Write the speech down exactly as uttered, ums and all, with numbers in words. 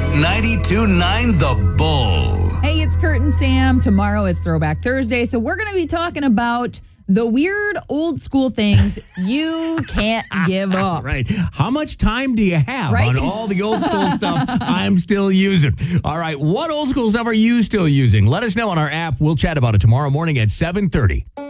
ninety-two point nine The Bull. Hey, it's Kurt and Sam. Tomorrow is Throwback Thursday, so we're going to be talking about the weird old school things you can't give up. Right. How much time do you have Right? on all the old school stuff I'm still using? All right. What old school stuff are you still using? Let us know on our app. We'll chat about it tomorrow morning at seven thirty.